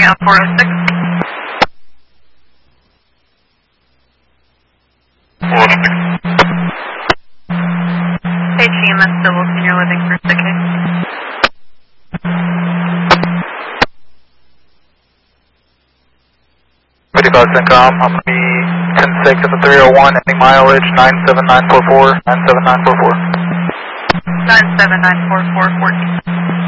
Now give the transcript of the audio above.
out 406. 406. Page EMS Civil Senior Living for Sticky. COM, I'm going to be 10-6 at the 301, ending mileage 97944, 97944. 97944, 14.